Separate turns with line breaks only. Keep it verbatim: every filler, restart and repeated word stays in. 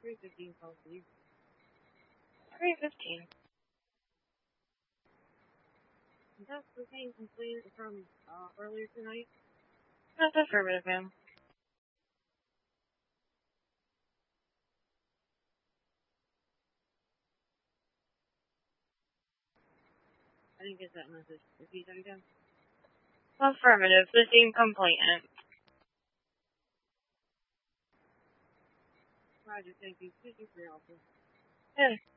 three fifteen call, please.
three fifteen.
Is that the same complaint from uh, earlier tonight?
That's affirmative, ma'am.
I didn't get that message. Repeat that again.
Affirmative. The same complainant.
Roger, thank you. Thank you for your help.
Yeah.